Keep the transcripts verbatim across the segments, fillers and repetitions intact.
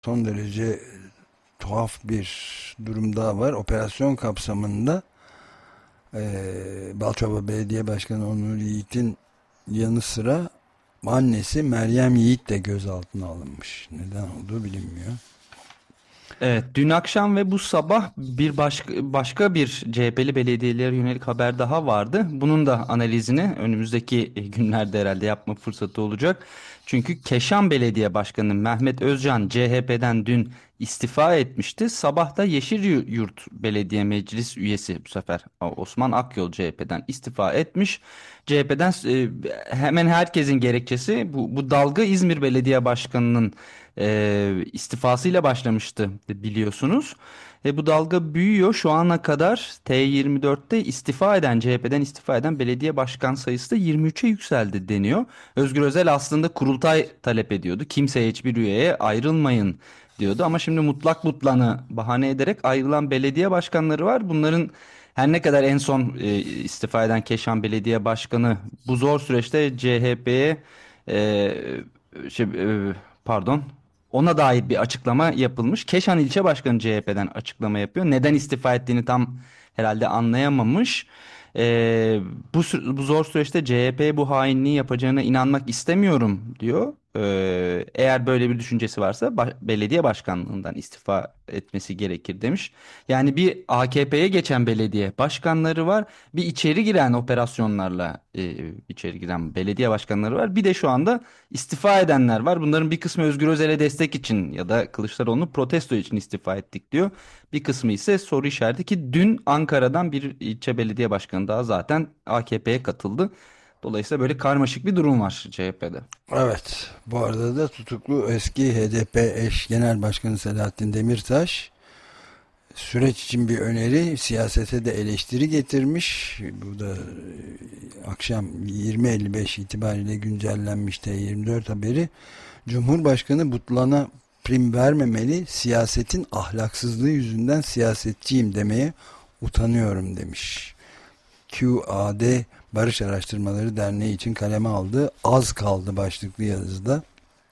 son derece tuhaf bir durum daha var. Operasyon kapsamında eee Balçova Belediye Başkanı Onur Yiğit'in yanı sıra annesi Meryem Yiğit de gözaltına alınmış. Neden olduğu bilinmiyor. Evet, dün akşam ve bu sabah bir başka, başka bir C H P'li belediyelere yönelik haber daha vardı. Bunun da analizini önümüzdeki e, günlerde herhalde yapma fırsatı olacak. Çünkü Keşan Belediye Başkanı Mehmet Özcan C H P'den dün istifa etmişti. Sabah da Yeşilyurt Belediye Meclis üyesi bu sefer Osman Akyol C H P'den istifa etmiş. C H P'den e, hemen herkesin gerekçesi bu, bu dalga İzmir Belediye Başkanı'nın e, istifasıyla başlamıştı biliyorsunuz. E, bu dalga büyüyor. Şu ana kadar T yirmi dörtte istifa eden C H P'den istifa eden belediye başkan sayısı da yirmi üçe yükseldi deniyor. Özgür Özel aslında kurultay talep ediyordu. Kimseye hiçbir üyeye ayrılmayın diyordu ama şimdi mutlak butlanı bahane ederek ayrılan belediye başkanları var. Bunların her ne kadar en son e, istifa eden Keşan Belediye Başkanı bu zor süreçte C H P'ye e, şey, e, pardon ona dair bir açıklama yapılmış. Keşan İlçe Başkanı C H P'den açıklama yapıyor. Neden istifa ettiğini tam herhalde anlayamamış. Ee, bu, sü- bu zor süreçte C H P bu hainliği yapacağına inanmak istemiyorum diyor. Ee, eğer böyle bir düşüncesi varsa ba- belediye başkanlığından istifa etmesi gerekir demiş. Yani bir A K P'ye geçen belediye başkanları var. Bir içeri giren operasyonlarla e, içeri giren belediye başkanları var. Bir de şu anda istifa edenler var. Bunların bir kısmı Özgür Özel'e destek için ya da Kılıçdaroğlu'nu protesto için istifa ettik diyor. Bir kısmı ise soru işareti ki dün Ankara'dan bir ilçe belediye başkanı daha zaten A K P'ye katıldı. Dolayısıyla böyle karmaşık bir durum var C H P'de. Evet. Bu arada da tutuklu eski H D P eş genel başkanı Selahattin Demirtaş süreç için bir öneri, siyasete de eleştiri getirmiş. Bu da e, akşam yirmi elli beş itibariyle güncellenmiş T yirmi dört haberi. Cumhurbaşkanı Butlan'a prim vermemeli, siyasetin ahlaksızlığı yüzünden siyasetçiyim demeye utanıyorum demiş. Q A D Barış Araştırmaları Derneği için kaleme aldığı Az Kaldı başlıklı yazıda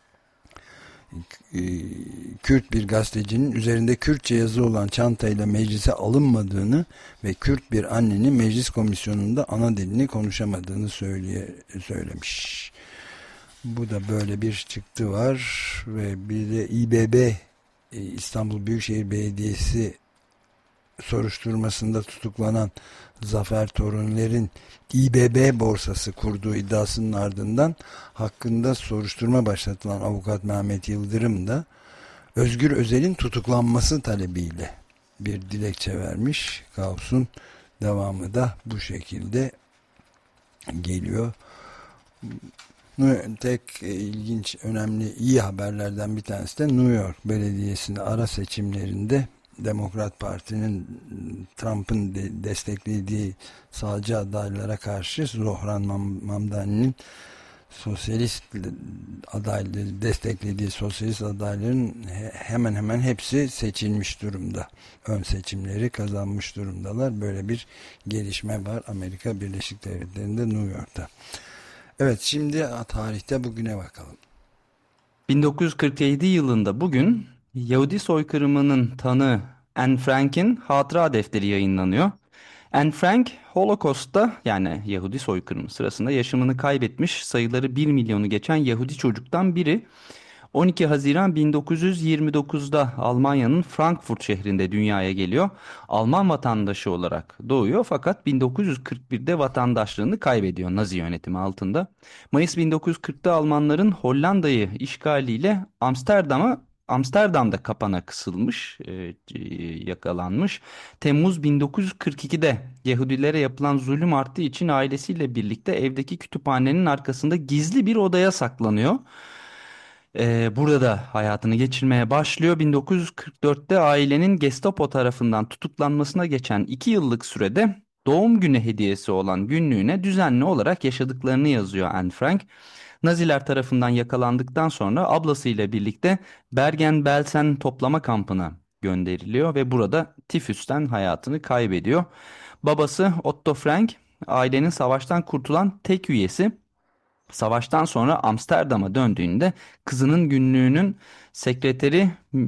e, Kürt bir gazetecinin üzerinde Kürtçe yazı olan çantayla meclise alınmadığını ve Kürt bir annenin meclis komisyonunda ana dilini konuşamadığını söyleye, söylemiş. Bu da böyle bir çıktı var ve bir de İBB e, İstanbul Büyükşehir Belediyesi soruşturmasında tutuklanan Zafer Torunler'in İBB borsası kurduğu iddiasının ardından hakkında soruşturma başlatılan avukat Mehmet Yıldırım da Özgür Özel'in tutuklanması talebiyle bir dilekçe vermiş. Kaosun devamı da bu şekilde geliyor. Tek ilginç, önemli, iyi haberlerden bir tanesi de New York Belediyesi'nde ara seçimlerinde Demokrat Parti'nin Trump'ın de desteklediği sağcı adaylara karşı Zohran Mam Mamdani'nin sosyalist adayları desteklediği sosyalist adayların hemen hemen hepsi seçilmiş durumda. Ön seçimleri kazanmış durumdalar. Böyle bir gelişme var Amerika Birleşik Devletleri'nde, New York'ta. Evet, şimdi tarihte bugüne bakalım. bin dokuz yüz kırk yedi yılında bugün Yahudi soykırımının tanığı Anne Frank'in hatıra defteri yayınlanıyor. Anne Frank, Holocaust'ta yani Yahudi soykırımı sırasında yaşamını kaybetmiş sayıları bir milyonu geçen Yahudi çocuktan biri. on iki Haziran bin dokuz yüz yirmi dokuzda Almanya'nın Frankfurt şehrinde dünyaya geliyor. Alman vatandaşı olarak doğuyor fakat bin dokuz yüz kırk birde vatandaşlığını kaybediyor Nazi yönetimi altında. Mayıs bin dokuz yüz kırkta Almanların Hollanda'yı işgaliyle Amsterdam'a Amsterdam'da kapana kısılmış, e, e, yakalanmış. Temmuz bin dokuz yüz kırk ikide Yahudilere yapılan zulüm arttığı için ailesiyle birlikte evdeki kütüphanenin arkasında gizli bir odaya saklanıyor. Ee, burada da hayatını geçirmeye başlıyor. bin dokuz yüz kırk dörtte ailenin Gestapo tarafından tutuklanmasına geçen iki yıllık sürede doğum günü hediyesi olan günlüğüne düzenli olarak yaşadıklarını yazıyor Anne Frank. Naziler tarafından yakalandıktan sonra ablasıyla birlikte Bergen-Belsen toplama kampına gönderiliyor ve burada tifüsten hayatını kaybediyor. Babası Otto Frank ailenin savaştan kurtulan tek üyesi. Savaştan sonra Amsterdam'a döndüğünde kızının günlüğünün sekreteri